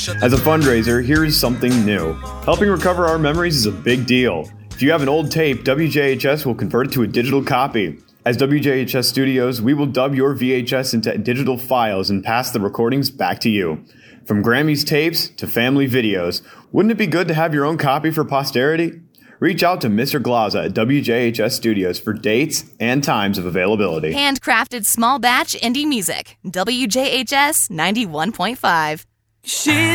As a fundraiser, here's something new. Helping recover our memories is a big deal. If you have an old tape, WJHS will convert it to a digital copy. As WJHS Studios, we will dub your VHS into digital files and pass the recordings back to you. From Grammy's tapes to family videos, wouldn't it be good to have your own copy for posterity? Reach out to Mr. Glaza at WJHS Studios for dates and times of availability. Handcrafted small batch indie music. WJHS 91.5.